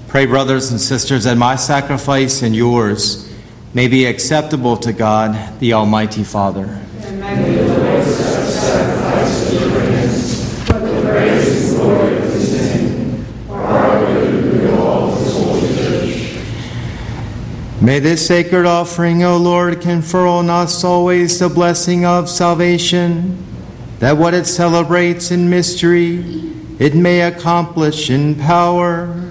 Pray, brothers and sisters, that my sacrifice and yours may be acceptable to God, the Almighty Father. And may the Lord accept sacrifice of your hands, for the praise and glory of his name, for our good and good of all his holy church. May this sacred offering, O Lord, confer on us always the blessing of salvation, that what it celebrates in mystery, it may accomplish in power.